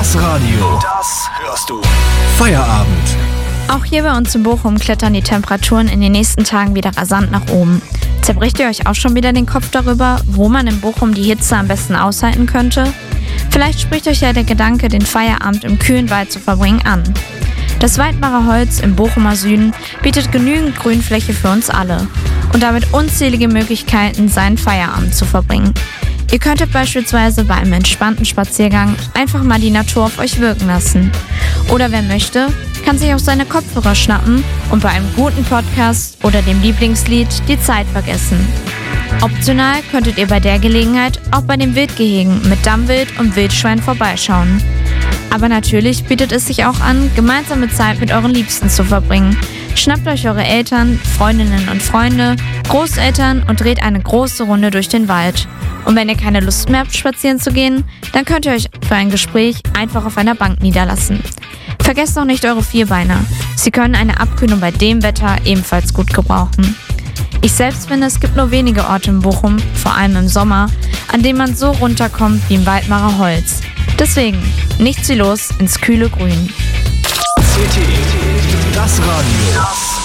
Das Radio. Das hörst du. Feierabend. Auch hier bei uns in Bochum klettern die Temperaturen in den nächsten Tagen wieder rasant nach oben. Zerbricht ihr euch auch schon wieder den Kopf darüber, wo man in Bochum die Hitze am besten aushalten könnte? Vielleicht spricht euch ja der Gedanke, den Feierabend im kühlen Wald zu verbringen, an. Das Weidmarer Holz im Bochumer Süden bietet genügend Grünfläche für uns alle und damit unzählige Möglichkeiten, seinen Feierabend zu verbringen. Ihr könntet beispielsweise bei einem entspannten Spaziergang einfach mal die Natur auf euch wirken lassen. Oder wer möchte, kann sich auch seine Kopfhörer schnappen und bei einem guten Podcast oder dem Lieblingslied die Zeit vergessen. Optional könntet ihr bei der Gelegenheit auch bei den Wildgehegen mit Dammwild und Wildschwein vorbeischauen. Aber natürlich bietet es sich auch an, gemeinsame Zeit mit euren Liebsten zu verbringen. Schnappt euch eure Eltern, Freundinnen und Freunde, Großeltern und dreht eine große Runde durch den Wald. Und wenn ihr keine Lust mehr habt, spazieren zu gehen, dann könnt ihr euch für ein Gespräch einfach auf einer Bank niederlassen. Vergesst auch nicht eure Vierbeiner. Sie können eine Abkühlung bei dem Wetter ebenfalls gut gebrauchen. Ich selbst finde, es gibt nur wenige Orte in Bochum, vor allem im Sommer, an denen man so runterkommt wie im Weidmarer Holz. Deswegen, nichts wie los ins kühle Grün. Das Radio.